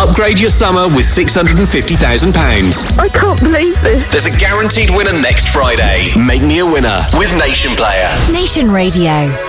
Upgrade your summer with £650,000. I can't believe this. There's a guaranteed winner next Friday. Make me a winner with Nation Player. Nation Radio.